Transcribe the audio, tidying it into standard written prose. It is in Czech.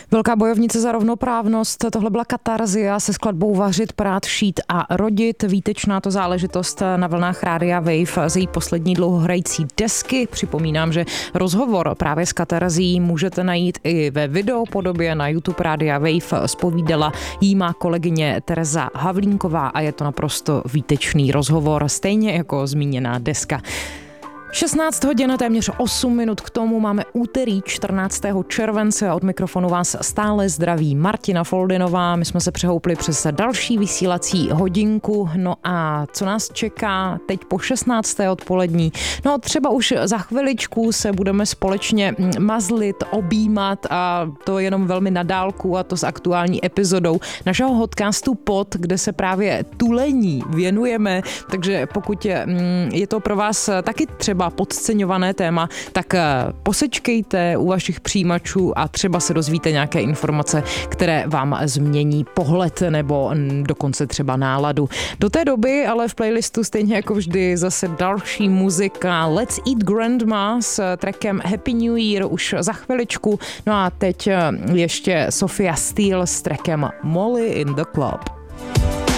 Velká bojovnice za rovnoprávnost, tohle byla Katarzia se skladbou Vařit, prát, šít a rodit. Výtečná to záležitost na vlnách Rádia Wave z její poslední dlouhohrající desky. Připomínám, že rozhovor právě s Katarzií můžete najít i ve videopodobě na YouTube Rádia Wave. Zpovídala jí má kolegyně Tereza Havlínková a je to naprosto výtečný rozhovor, stejně jako zmíněná deska. 16 hodin a téměř 8 minut k tomu máme úterý 14. července a od mikrofonu vás stále zdraví Martina Foldinová. My jsme se přehoupli přes další vysílací hodinku. No a co nás čeká teď po 16. odpolední? No třeba už za chviličku se budeme společně mazlit, objímat a to jenom velmi na dálku a to s aktuální epizodou našeho podcastu Pod, kde se právě tulení věnujeme, takže pokud je to pro vás taky třeba podceňované téma, tak posečkejte u vašich přijímačů a třeba se dozvíte nějaké informace, které vám změní pohled nebo dokonce třeba náladu. Do té doby ale v playlistu stejně jako vždy zase další muzika. Let's Eat Grandma s trackem Happy New Year už za chviličku. No a teď ještě Sophia Steele s trackem Molly in the Club.